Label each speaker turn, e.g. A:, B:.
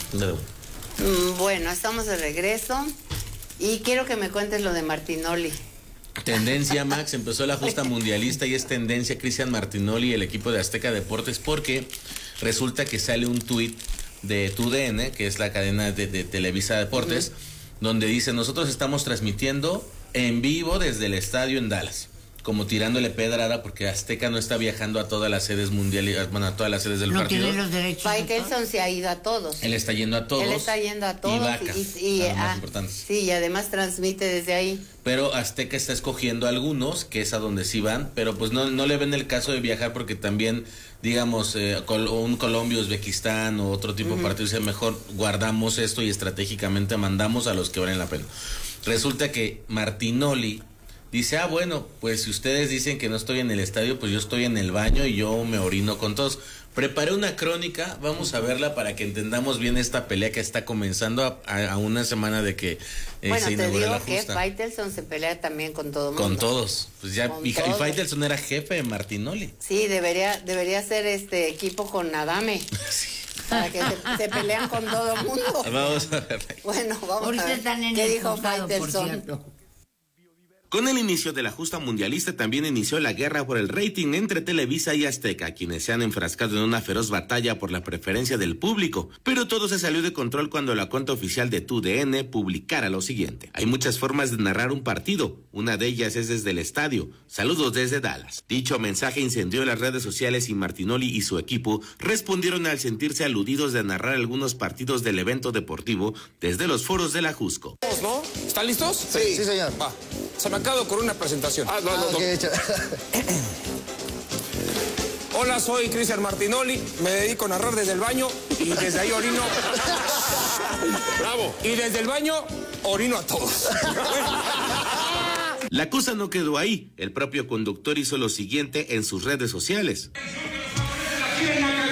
A: Bueno, estamos de regreso y quiero que me cuentes lo de Martinoli.
B: Tendencia, Max, empezó la justa mundialista y es tendencia Cristian Martinoli y el equipo de Azteca Deportes porque resulta que sale un tuit de TUDN, que es la cadena de Televisa Deportes, donde dice: nosotros estamos transmitiendo en vivo desde el estadio en Dallas, como tirándole pedrada porque Azteca no está viajando a todas las sedes mundiales, bueno, a todas las sedes del partido.
C: No tiene los derechos.
A: Faitelson se ha ido a todos.
B: Él está yendo a todos.
A: Él está yendo a todos.
B: Y Vaca, más importantes.
A: Sí, y además transmite desde ahí.
B: Pero Azteca está escogiendo algunos, que es a donde sí van, pero pues no le ven el caso de viajar porque también, digamos, un Colombia, Uzbekistán o otro tipo de partido, dice: mejor guardamos esto y estratégicamente mandamos a los que valen la pena. Resulta que Martinoli dice: bueno, pues si ustedes dicen que no estoy en el estadio, pues yo estoy en el baño y yo me orino con todos. Preparé una crónica, vamos a verla para que entendamos bien esta pelea que está comenzando a una semana de que se inaugura la justa. Bueno, te digo que
A: Faitelson se pelea también con todo el mundo.
B: Con todos, pues ya, y Faitelson era jefe de Martinoli.
A: Sí, debería ser equipo con Adame. Sí. Para que se pelean con todo el mundo.
B: Vamos a ver.
A: Bueno, vamos a ver. ¿Qué dijo Faitelson?
B: Con el inicio de la justa mundialista también inició la guerra por el rating entre Televisa y Azteca, quienes se han enfrascado en una feroz batalla por la preferencia del público. Pero todo se salió de control cuando la cuenta oficial de TUDN publicara lo siguiente: hay muchas formas de narrar un partido, una de ellas es desde el estadio. Saludos desde Dallas. Dicho mensaje incendió las redes sociales y Martinoli y su equipo respondieron al sentirse aludidos de narrar algunos partidos del evento deportivo desde los foros de la Jusco.
D: ¿No? ¿Están listos?
E: Sí, señor.
D: Va. Se me acaba con una presentación. Hola, soy Cristian Martinoli, me dedico a narrar desde el baño y desde ahí orino. ¡Bravo! Y desde el baño orino a todos.
B: La cosa no quedó ahí. El propio conductor hizo lo siguiente en sus redes sociales.